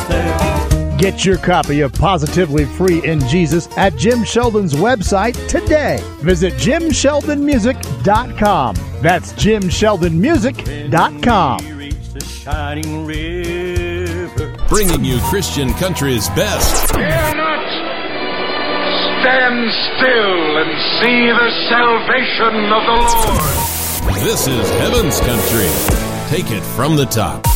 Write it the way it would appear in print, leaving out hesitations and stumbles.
there. Get your copy of Positively Free in Jesus at Jim Sheldon's website today. Visit JimSheldonMusic.com. That's JimSheldonMusic.com. The shining river. Bringing you Christian country's best. Fear not. Stand still and see the salvation of the Lord. This is Heaven's Country. Take it from the top.